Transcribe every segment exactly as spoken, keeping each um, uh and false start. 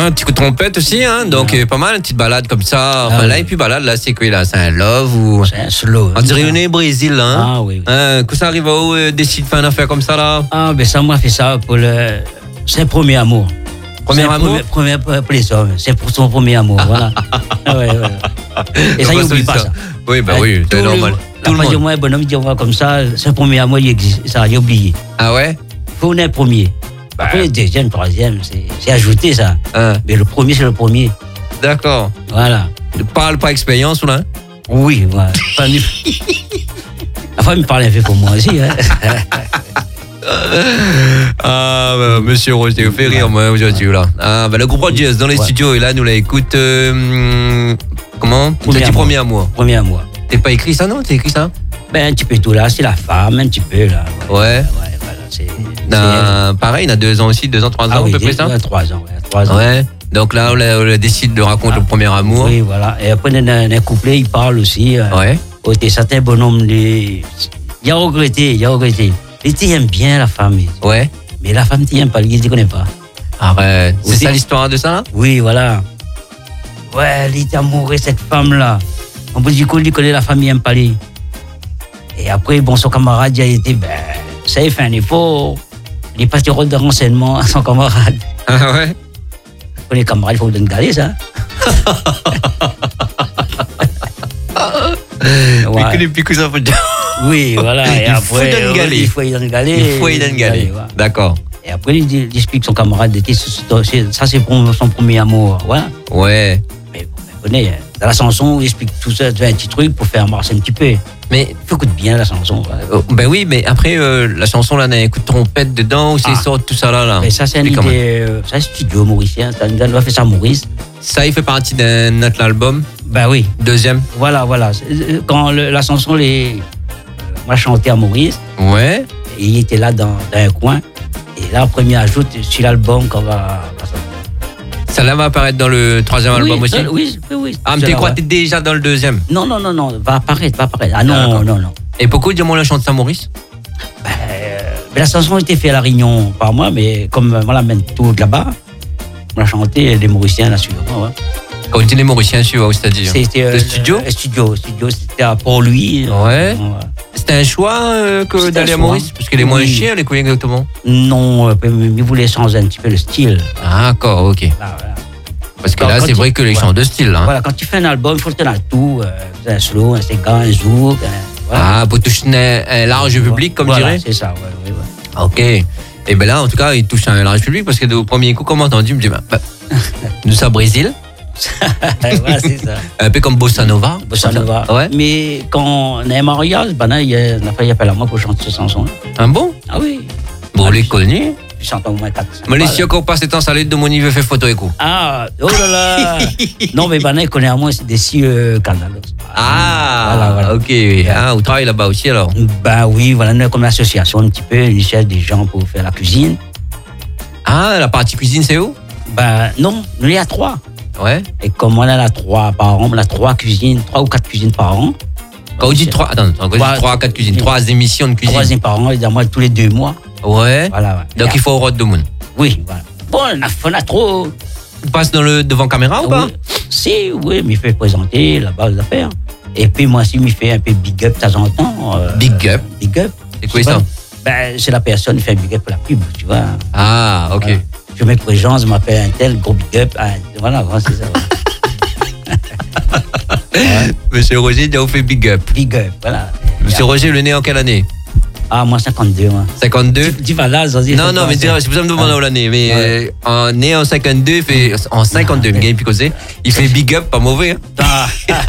Un petit coup de trompette aussi, hein, donc Ouais. euh, pas mal, une petite balade comme ça. Enfin Ah, là, oui. et puis balade, là, c'est quoi là? C'est un love ou. C'est un slow. On dirait une Brésil, là, hein. Ah oui. oui. Hein, que ça arrive à où euh, décide de faire une affaire comme ça, là? Ah, ben ça, moi, fait ça pour le. C'est un premier amour. Premier C'est un amour? Premier, premier, pour les hommes. C'est pour son premier amour, voilà. Ah ouais, ouais. Et ça, il n'oublie pas ça. Oui, bah Hein, oui, c'est tout le- normal. La Tout le phrase de monde. moi, un bonhomme dit, on va comme ça, c'est un premier amour, il existe. Ça, il a oublié. Ah ouais? Faut un premier. Bah. Après, le deuxième, troisième, c'est c'est ajouté, ça. Hein, Mais le premier, c'est le premier. d'accord. Voilà. Parle pas expérience, ou là? Oui, voilà. Enfin, lui- La femme me parle un peu pour moi aussi. Hein. Ah, bah, monsieur Roger, vous fait rire, moi, aujourd'hui, là. Ah, bah, le groupe Rogers dans les Ouais. studios, et là, nous la écoute. Euh, hum, comment? Premier Petit amour. premier amour. Premier amour. T'es pas écrit ça, non? T'as écrit ça? Ben, un petit peu tout là, c'est la femme, un petit peu là. Ouais. Ouais, voilà, c'est. Dans- pareil, il a deux ans aussi, deux ans, trois ans, Ah à oui, peu près ça? ouais, trois ans, ouais, trois ans. Ouais. Donc là, on, a- on a décide de raconter Ah. le premier amour. Oui, voilà. Et après, dans un couplet, il parle aussi. Euh, Ouais. oh, t'es certain bonhomme, les... il a regretté, il a regretté. Il t'aime bien la femme, Ouais. mais la femme t'aime pas, il ne te connaît pas. Arrête. C'est Aussi. ça l'histoire de ça, là? Oui, voilà. Ouais, il était amoureux, cette femme-là. On peut dire qu'il connaît la femme, il n'aime pas lui. Et après, bon, son camarade, il a été, ben, ça, il fait un effort. Il est parti rôle de renseignement à son camarade. Ah ouais? Pour les camarades, il faut donner galer, ça. Ouais. Pique les piques, ça faut dire. Oui, voilà. Et Il faut après, donner euh, galer. Il faut y donner galer. Il faut y donner galer. voilà. D'accord. Et après, il, dit- il explique son camarade, il dit, c'est- ça, c'est pour son premier amour. Voilà. Ouais. Mais bon, vous connaissez, hein. Dans la chanson, il explique tout ça, un petit truc pour faire marcher un petit peu. Mais, Il faut écouter bien la chanson. Voilà. oh, ben oui, mais après, euh, la chanson, là, il y a un coup de trompette dedans, ou c'est Ah. sort tout ça, là, là. Et ça, c'est un Et idée, comment? euh, ça, c'est studio mauricien. Ça nous a fait ça à Maurice. Ça, il fait partie d'un autre album. Ben oui, Deuxième. voilà, voilà. C'est- euh, Quand le- la chanson, les, euh, on l'a chanté à Maurice, Ouais. et il était là dans, dans un coin. Et là, premier ajoute sur l'album qu'on va, va sortir. Ça, là, va apparaître dans le troisième album oui, aussi. ça, oui, oui, oui. Ah, mais Ça, t'es quoi? ouais. T'es déjà dans le deuxième. Non, non, non, non, va apparaître, va apparaître. Ah non, D'accord. non, non. Et pourquoi dis-moi la chanson de Maurice? Ben, euh, mais la chanson a été faite à La Réunion par moi, mais comme euh, on l'amène tout là-bas, on l'a chanté, les Mauriciens là suivant. Ouais. Quand on dit les Mauriciens, tu vois, c'est-à-dire. C'était euh, Le studio? Le studio, le studio, c'était à Port-Louis. Ouais. C'était un choix euh, que C'était d'aller un à choix. Maurice? Parce qu'elle est moins Oui. chère, les couilles exactement. Non, euh, mais il voulait changer un petit peu le style. Ah, d'accord, ok. Là, voilà. Parce que Quand- là, quand c'est tu- vrai que les voilà. chants de style, là. hein. Voilà, quand tu fais un album, il faut le tenir à tout. Euh, un slow, un séquent, un zouk. un- voilà. Ah, pour toucher un, un large public, comme Voilà, dirait. c'est ça, ouais, ouais, ouais. Ok. Et ben là, en tout cas, il touche un large public parce que au premier coup, comme entendu, il me dit, bah, bah, nous sommes au Brésil, Voilà, c'est ça. un peu comme Bossa Nova. Bossa Nova. Ouais. Mais quand on a un mariage, ben là, il y a, il appelle à moi pour chanter cette chanson. Un bon? Ah oui. Bon, on les connaît. Je chante au moins quatre. cinq Mais les fois, si là. encore passe temps, salut de mon niveau fait photo écho. Ah, oh là là. Non, mais ben là, il connaît à moi, c'est des cieux Candalos. Ah, Voilà, voilà. ok. Ah, vous travaillez là-bas aussi alors. Ben oui, voilà, nous, comme l'association, un petit peu, une cherche des gens pour faire la cuisine. Ah, la partie cuisine, c'est où? Ben non, nous, il y a trois. Ouais. Et comme on en a trois par an, on a trois cuisines, trois ou quatre cuisines par an. Quand vous dites trois, attends, quand vous dites Trois- trois, quatre cuisines, trois émissions de cuisine. Trois cuisines par an, et moi, tous les deux mois. Ouais. Voilà, ouais. Donc il faut au Rod de Moon. Oui, voilà. Bon, on a, on a trop. Tu passes dans le, devant caméra ou pas? Oui. Si, oui, mais il fait présenter la base d'affaires. Et puis moi aussi, il me fait un peu big up de temps en temps. euh, Big up? Big up. C'est quoi Je sais ça? pas. Ben, c'est la personne qui fait un big up pour la pub, tu vois. Ah, ok. Voilà. Je mets présence, je m'appelle un tel, gros big up. un- Voilà, voilà, c'est ça. Ouais. Monsieur Roger, il a fait big up. Big up, voilà. Monsieur Roger, le né en quelle année? Ah, moi, cinquante-deux, moi. cinquante-deux? Tu vas là, ça Non, non, mais c'est c'est pour ça que je me demande où l'année. Mais Ouais. euh, en né en cinquante-deux, il fait, en cinquante-deux, Ah, mais il picoté, il fait big up, pas mauvais. hein. Ah,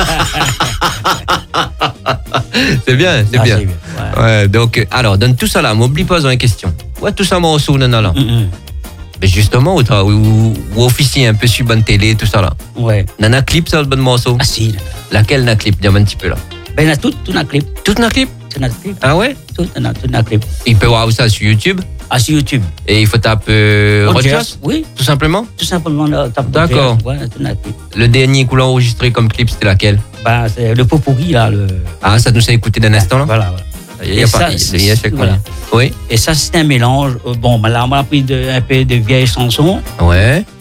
C'est bien, c'est ah, bien. ouais. Ouais, donc, euh, alors, donne tout ça là, m'oublie pas une question. Ouais, tout ça, moi, au sous, là. Mm, mm. Mais justement, où, t'as- où, où officier un peu sur bonne télé, tout ça là. Ouais. Nana clip, ça, le bon morceau. Ah, si. là. Laquelle na clip? Dis-moi un petit peu là. Ben, il y a tout, tout dans le clip. Toute na clip? Tout dans le clip. Ah ouais? Tout dans tout dans le clip. Il peut voir ça sur YouTube. Ah, sur YouTube. Et il faut taper euh, Rogers, Rogers, oui, tout simplement. tout simplement. Là, tape D'accord. Rogers, Voilà, tout dans le clip. Le dernier qu'on a enregistré comme clip, c'était laquelle? Ben, c'est le pot pourri, là. Le... Ah, ça nous a écouté d'un instant là? Voilà, voilà. Il y a Et pas, ça, il y a- c'est- il y a chaque voilà. moyen. Oui. Et ça, c'est un mélange. Euh, Bon, ben là, on a pris de, un peu de vieilles chansons. Ouais.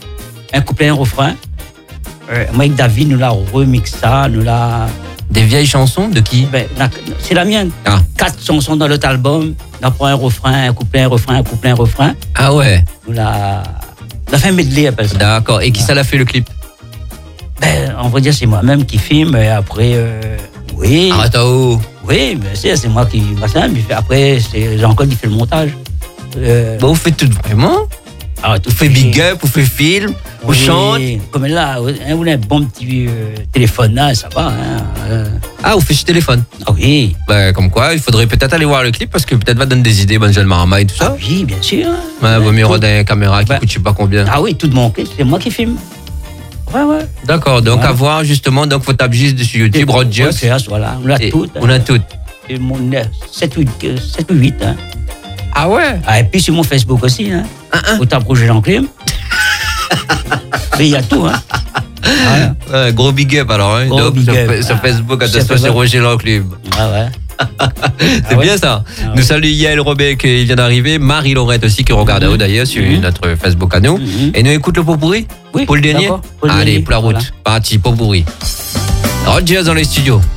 un couplet, un refrain. Euh, moi, avec David, nous l'a remixé ça, nous l'a. Des vieilles chansons de qui? Ben, c'est la mienne. Ah. Quatre chansons dans l'autre album. On prend un refrain, un couplet, un refrain, un couplet, un refrain. Ah ouais. Nous l'a. On a fait un medley, appelle ça. D'accord. Et qui ça l'a fait le clip? Ben, on va dire c'est moi-même qui filme. Et après, euh, oui. Ah, attends. Oui, mais c'est, c'est moi qui. Après, c'est Jean-Claude qui fait le montage. Euh, Bon, vous faites tout vraiment? Ah, tout Vous faites big up, vous faites film, vous oui, chantez. Comme là, vous avez un bon petit euh, téléphone là, ça va. Hein, euh. Ah, vous faites sur téléphone. Ah oui. Ben, comme quoi, il faudrait peut-être aller voir le clip parce que peut-être va donner des idées, Benjamin Marama et tout ça. Ah oui, bien sûr. Ouais, vaut mieux tout... regarder une caméra qui ben, coûte je sais pas combien. Ah oui, tout de mon clip, c'est moi qui filme. Ouais, ouais. D'accord, donc ouais. à voir justement, donc vous tapez juste sur YouTube, Rogers. Voilà, on a tout. On a tout. Et mon sept ou huit. Hein. Ah ouais? Ah, et puis sur mon Facebook aussi. Hein. Uh-uh. Vous tapez Roger Lanclim. Mais il y a tout. Hein. Ouais. Ouais, gros big up alors. Hein. Gros donc, big sur, up. sur Facebook, Ah, attention, c'est Roger Lanclim. Ah ouais. C'est ah bien ouais. ça. Ah Nous ouais. saluons Yael Robet qui vient d'arriver, Marie Laurette aussi qui regarde mm-hmm. d'ailleurs sur mm-hmm. notre Facebook à nous. Mm-hmm. Et nous écoute le pot pourri oui, pour le dernier. Pour le Allez, dernier. pour la route. Voilà. Parti, pot pourri. Rogers dans les studios.